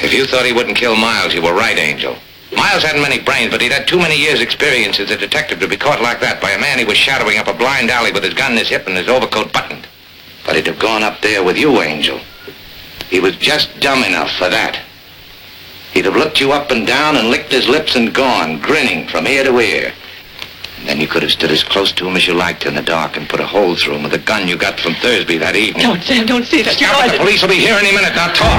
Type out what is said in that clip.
If you thought he wouldn't kill Miles, you were right, Angel. Miles hadn't many brains, but he'd had too many years' experience as a detective to be caught like that by a man he was shadowing up a blind alley with his gun in his hip and his overcoat buttoned. But he'd have gone up there with you, Angel. He was just dumb enough for that. He'd have looked you up and down and licked his lips and gone, grinning from ear to ear. And then you could have stood as close to him as you liked in the dark and put a hole through him with the gun you got from Thursby that evening. Don't, Sam, don't say that. Scout, the police will be here any minute. Now talk.